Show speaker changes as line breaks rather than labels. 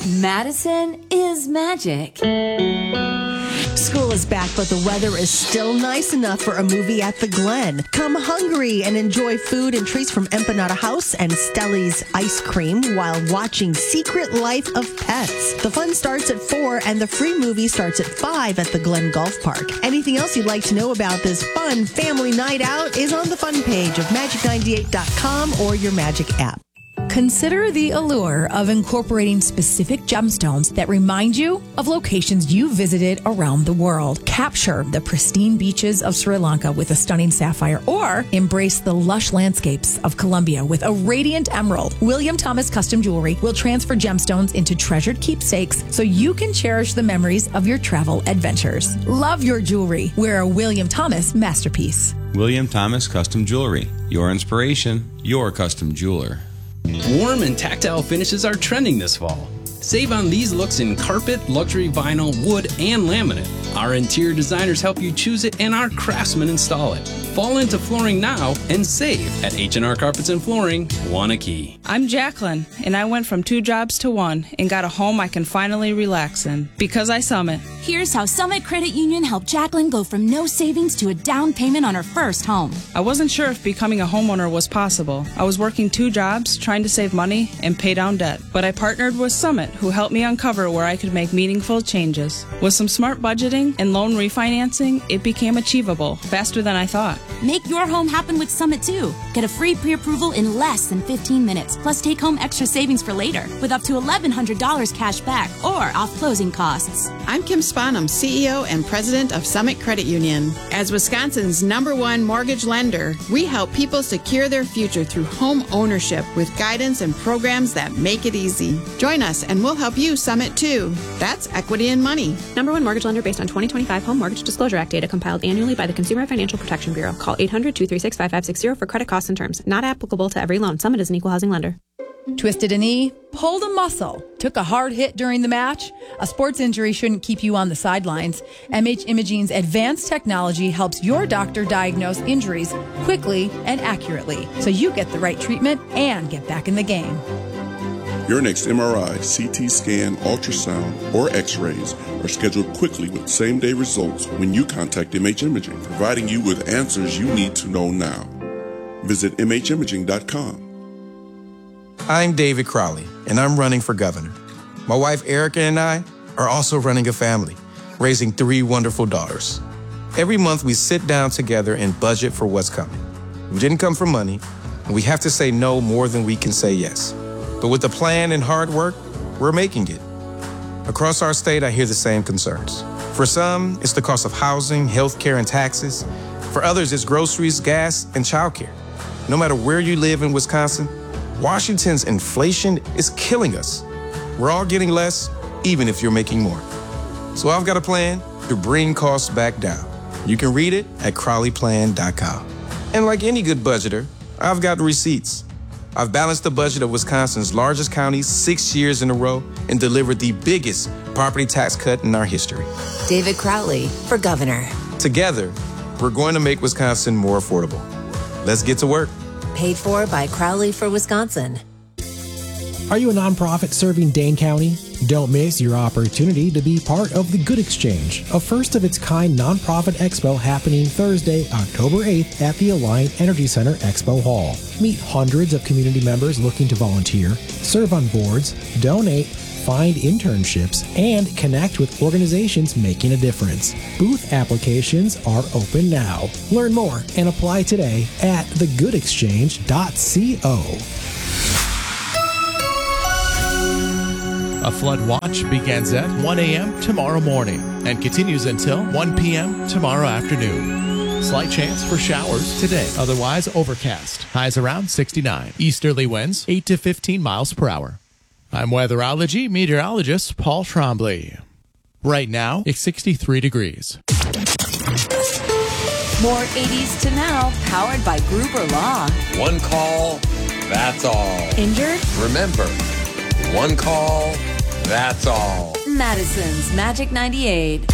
Madison is magic.
School is back, but the weather is still nice enough for a movie at the Glen. Come hungry and enjoy food and treats from Empanada House and Stelli's Ice Cream while watching Secret Life of Pets. The fun starts at 4 and the free movie starts at 5 at the Glen Golf Park. Anything else you'd like to know about this fun family night out is on the fun page of magic98.com or your Magic app.
Consider the allure of incorporating specific gemstones that remind you of locations you visited around the world. Capture the pristine beaches of Sri Lanka with a stunning sapphire, or embrace the lush landscapes of Colombia with a radiant emerald. William Thomas Custom Jewelry will transfer gemstones into treasured keepsakes so you can cherish the memories of your travel adventures. Love your jewelry. Wear a William Thomas masterpiece.
William Thomas Custom Jewelry. Your inspiration, your custom jeweler.
Warm and tactile finishes are trending this fall. Save on these looks in carpet, luxury vinyl, wood, and laminate. Our interior designers help you choose it and our craftsmen install it. Fall into flooring now and save at H&R Carpets and Flooring, Waunakee.
I'm Jacqueline, and I went from 2 jobs to 1 and got a home I can finally relax in because I Summit.
Here's how Summit Credit Union helped Jacqueline go from no savings to a down payment on her first home.
I wasn't sure if becoming a homeowner was possible. I was working 2 jobs, trying to save money and pay down debt. But I partnered with Summit, who helped me uncover where I could make meaningful changes. With some smart budgeting and loan refinancing, it became achievable faster than I thought.
Make your home happen with Summit too. Get a free pre-approval in less than 15 minutes, plus take home extra savings for later with up to $1,100 cash back or off closing costs.
I'm Kim Sponham, CEO and President of Summit Credit Union. As Wisconsin's #1 mortgage lender, we help people secure their future through home ownership with guidance and programs that make it easy. Join us and we'll help you Summit too. That's equity in money.
#1 mortgage lender based on 2025 Home Mortgage Disclosure Act data compiled annually by the Consumer Financial Protection Bureau. Call 800-236-5560 for credit costs and terms. Not applicable to every loan. Summit is an equal housing lender.
Twisted a knee, pulled a muscle, took a hard hit during the match. A sports injury shouldn't keep you on the sidelines. MH Imaging's advanced technology helps your doctor diagnose injuries quickly and accurately so you get the right treatment and get back in the game.
Your next MRI, CT scan, ultrasound, or x-rays are scheduled quickly with same-day results when you contact MH Imaging, providing you with answers you need to know now. Visit MHimaging.com.
I'm David Crowley, and I'm running for governor. My wife Erica and I are also running a family, raising 3 wonderful daughters. Every month we sit down together and budget for what's coming. We didn't come for money, and we have to say no more than we can say yes. But with a plan and hard work, we're making it. Across our state, I hear the same concerns. For some, it's the cost of housing, healthcare, and taxes. For others, it's groceries, gas, and childcare. No matter where you live in Wisconsin, Washington's inflation is killing us. We're all getting less, even if you're making more. So I've got a plan to bring costs back down. You can read it at CrowleyPlan.com. And like any good budgeter, I've got receipts. I've balanced the budget of Wisconsin's largest counties 6 years in a row and delivered the biggest property tax cut in our history.
David Crowley for governor.
Together, we're going to make Wisconsin more affordable. Let's get to work.
Paid for by Crowley for Wisconsin.
Are you a nonprofit serving Dane County? Don't miss your opportunity to be part of the Good Exchange, a first-of-its-kind nonprofit expo happening Thursday, October 8th at the Alliant Energy Center Expo Hall. Meet hundreds of community members looking to volunteer, serve on boards, donate, find internships, and connect with organizations making a difference. Booth applications are open now. Learn more and apply today at thegoodexchange.co.
A flood watch begins at 1 a.m. tomorrow morning and continues until 1 p.m. tomorrow afternoon. Slight chance for showers today, otherwise overcast. Highs around 69. Easterly winds 8 to 15 miles per hour. I'm weatherology meteorologist Paul Trombley. Right now, it's 63 degrees.
More 80s to now, powered by Gruber Law.
One call, that's all.
Injured?
Remember, one call, that's all.
Madison's Magic 98.